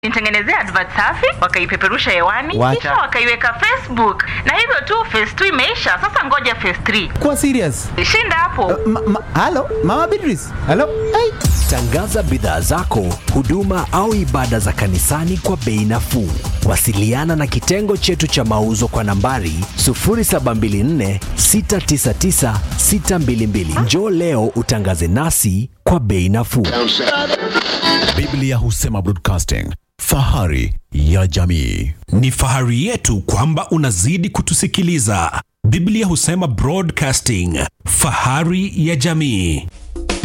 Nitengenezea advert safi, wakaipeperusha hewani, kisha wakaiweka Facebook. Na hivyo tu phase 2 imeisha, sasa ngoja phase 3. Kwa serious? Shinda hapo. Hello, Mama Beatrice. Hello. Hey. Tangaza bidhaa zako, huduma au ibada za kanisani kwa bei nafuu. Wasiliana na kitengo chetu cha mauzo kwa nambari 0724699622. Njoo leo utangaze nasi kwa bei nafuu. Biblia Husema Broadcasting, fahari ya jamii. Ni fahari yetu kwamba unazidi kutusikiliza. Biblia Husema Broadcasting, fahari ya jamii.